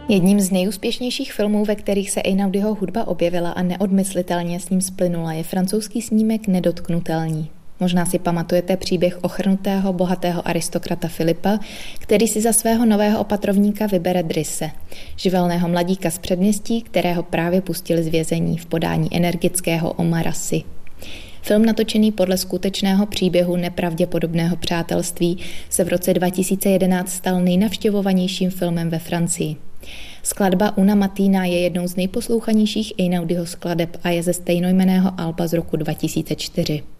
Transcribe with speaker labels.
Speaker 1: Jedním z nejúspěšnějších filmů, ve kterých se Einaudiho hudba objevila a neodmyslitelně s ním splynula, je francouzský snímek Nedotknutelní. Možná si pamatujete příběh ochrnutého, bohatého aristokrata Filipa, který si za svého nového opatrovníka vybere Drise, živelného mladíka z předměstí, kterého právě pustili z vězení v podání energického Omara Sy. Film natočený podle skutečného příběhu nepravděpodobného přátelství se v roce 2011 stal nejnavštěvovanějším filmem ve Francii. Skladba Una Mattina je jednou z nejposlouchanějších Einaudiho skladeb a je ze stejnojmenného alba z roku 2004.